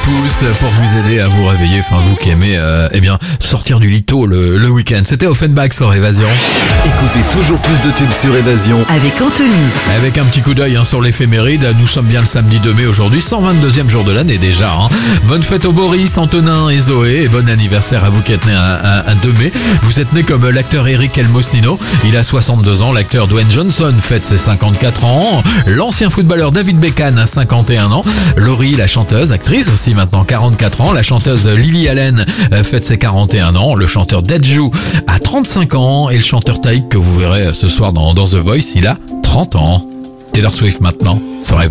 pouce pour vous aider à vous réveiller, enfin vous qui aimez sortir du lito le week-end. C'était Offenbach sur Évasion. Écoutez toujours plus de tubes sur Évasion. Avec Anthony. Avec un petit coup d'œil sur l'éphéméride, nous sommes bien le samedi 2 mai aujourd'hui, 122e jour de l'année déjà. Bonne fête aux Boris, Antonin et Zoé, et bon anniversaire à vous qui êtes nés un 2 mai. Vous êtes nés comme l'acteur Eric Elmosnino, il a 62 ans, l'acteur Dwayne Johnson fête ses 54 ans, l'ancien footballeur David Beckham a 51 ans, Laurie, la chanteuse, actrice aussi maintenant, 44 ans, la chanteuse Lily Allen fête ses 41 ans, le chanteur Dadju a 35 ans et le chanteur Taïk que vous verrez ce soir dans The Voice, il a 30 ans. Taylor Swift maintenant, ça